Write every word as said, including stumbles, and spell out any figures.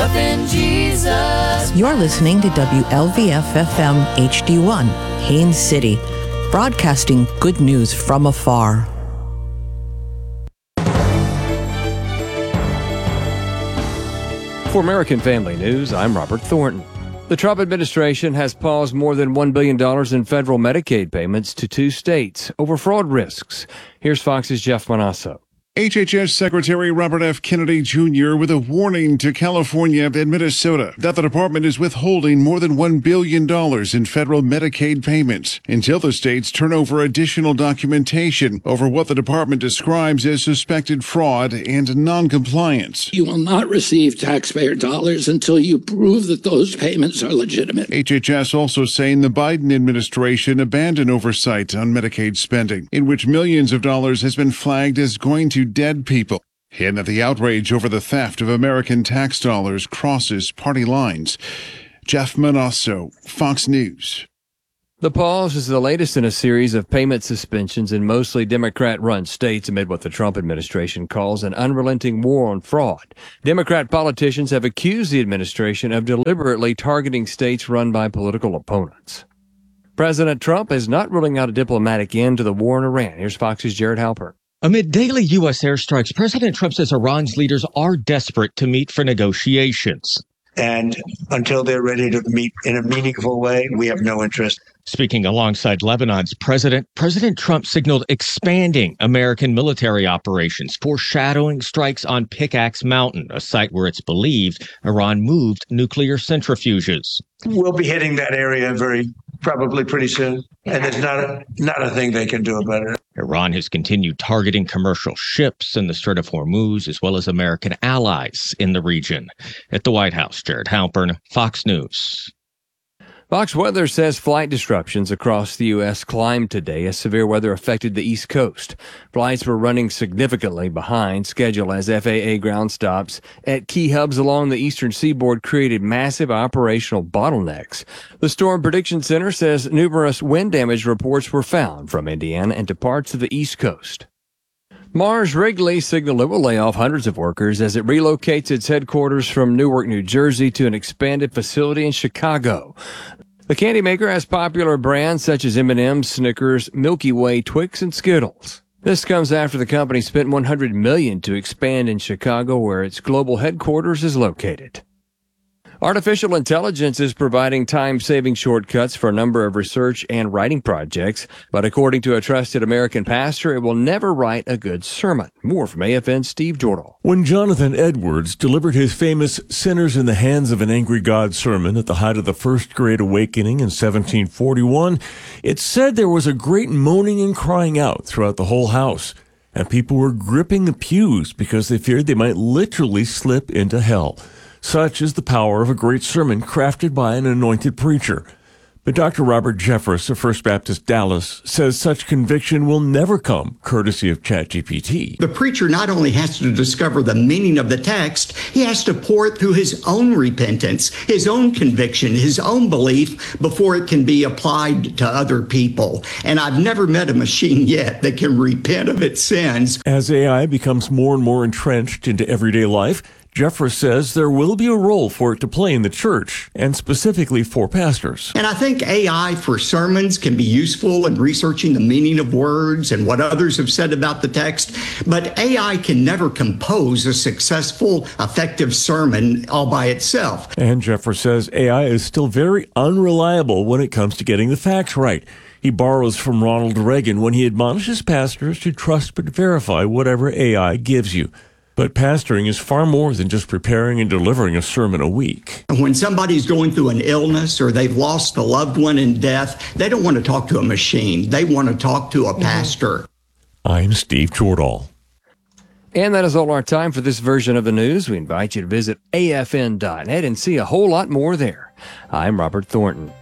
faith in Jesus. You're listening to W L V F F M H D one, Haines City, broadcasting good news from afar. For American Family News, I'm Robert Thornton. The Trump administration has paused more than one billion dollars in federal Medicaid payments to two states over fraud risks. Here's Fox's Jeff Manasso. H H S Secretary Robert F. Kennedy Junior with a warning to California and Minnesota that the department is withholding more than one billion dollars in federal Medicaid payments until the states turn over additional documentation over what the department describes as suspected fraud and noncompliance. You will not receive taxpayer dollars until you prove that those payments are legitimate. H H S also saying the Biden administration abandoned oversight on Medicaid spending, in which millions of dollars has been flagged as going to dead people, and that the outrage over the theft of American tax dollars crosses party lines. Jeff Manasso, Fox News. The pause is the latest in a series of payment suspensions in mostly Democrat-run states amid what the Trump administration calls an unrelenting war on fraud. Democrat politicians have accused the administration of deliberately targeting states run by political opponents. President Trump is not ruling out a diplomatic end to the war in Iran. Here's Fox's Jared Halpern. Amid daily U S airstrikes, President Trump says Iran's leaders are desperate to meet for negotiations. And until they're ready to meet in a meaningful way, we have no interest. Speaking alongside Lebanon's president, President Trump signaled expanding American military operations, foreshadowing strikes on Pickaxe Mountain, a site where it's believed Iran moved nuclear centrifuges. We'll be hitting that area very probably pretty soon, and there's not a, not a thing they can do about it. Iran has continued targeting commercial ships in the Strait of Hormuz, as well as American allies in the region. At the White House, Jared Halpern, Fox News. Fox Weather says flight disruptions across the U S climbed today as severe weather affected the East Coast. Flights were running significantly behind schedule as F A A ground stops at key hubs along the eastern seaboard created massive operational bottlenecks. The Storm Prediction Center says numerous wind damage reports were found from Indiana and to parts of the East Coast. Mars Wrigley signaled it will lay off hundreds of workers as it relocates its headquarters from Newark, New Jersey to an expanded facility in Chicago. The candy maker has popular brands such as M and M's, Snickers, Milky Way, Twix, and Skittles. This comes after the company spent one hundred million dollars to expand in Chicago, where its global headquarters is located. Artificial intelligence is providing time-saving shortcuts for a number of research and writing projects, but according to a trusted American pastor, it will never write a good sermon. More from A F N's Steve Jordahl. When Jonathan Edwards delivered his famous Sinners in the Hands of an Angry God sermon at the height of the First Great Awakening in seventeen forty-one, it said there was a great moaning and crying out throughout the whole house, and people were gripping the pews because they feared they might literally slip into hell. Such is the power of a great sermon crafted by an anointed preacher. But Doctor Robert Jeffress of First Baptist Dallas says such conviction will never come courtesy of ChatGPT. The preacher not only has to discover the meaning of the text, he has to pour it through his own repentance, his own conviction, his own belief before it can be applied to other people. And I've never met a machine yet that can repent of its sins. As A I becomes more and more entrenched into everyday life, Jeffress says there will be a role for it to play in the church, and specifically for pastors. And I think A I for sermons can be useful in researching the meaning of words and what others have said about the text, but A I can never compose a successful, effective sermon all by itself. And Jeffress says A I is still very unreliable when it comes to getting the facts right. He borrows from Ronald Reagan when he admonishes pastors to trust but verify whatever A I gives you. But pastoring is far more than just preparing and delivering a sermon a week. When somebody's going through an illness or they've lost a loved one in death, they don't want to talk to a machine. They want to talk to a pastor. I'm Steve Jordahl. And that is all our time for this version of the news. We invite you to visit A F N dot net and see a whole lot more there. I'm Robert Thornton.